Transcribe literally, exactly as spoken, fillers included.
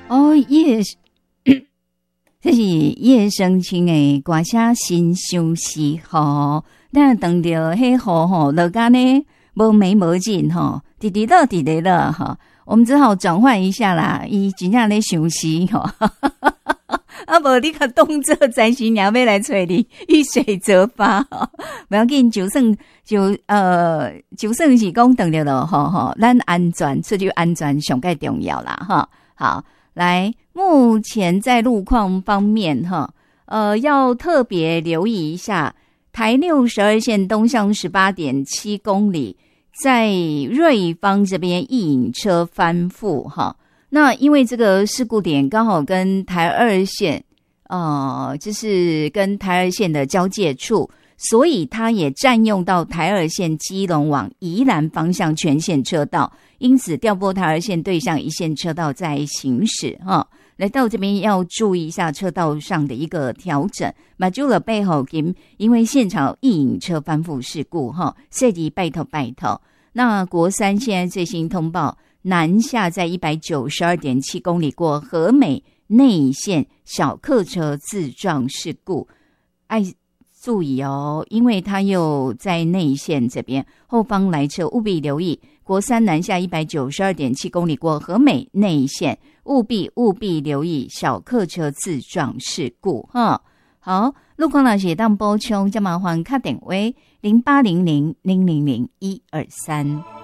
哦，夜，这是夜深清的歌声新相思吼，但等到迄雨吼落干呢，无眉无尽吼，滴滴落滴滴落吼，我们只好转换一下啦，伊真正咧相思吼。啊，无你甲当作灾星娘要来找你，遇水则发吼，不要紧，就算就呃，就算是讲等着了吼吼，咱安全，这就安全上盖重要啦哈。好，来，目前在路况方面哈，呃，要特别留意一下，台六十二线东向 十八点七公里，在瑞芳这边一引车翻覆哈。那因为这个事故点刚好跟台二线，呃，就是跟台二线的交界处，所以它也占用到台二线基隆往宜兰方向全线车道，因此调拨台二线对向一线车道在行驶哈。来到这边要注意一下车道上的一个调整。马祖了背后因为现场一引车翻覆事故哈，设计拜托拜托。那国三现在最新通报。南下在 一百九十二点七公里过和美内线小客车自撞事故，哎，注意哦，因为它又在内线这边，后方来车务必留意。国三南下 一百九十二点七公里过和美内线，务必务必留意小客车自撞事故哈。好，路况老师当补充，就麻烦打电话零八零零零零零一二三。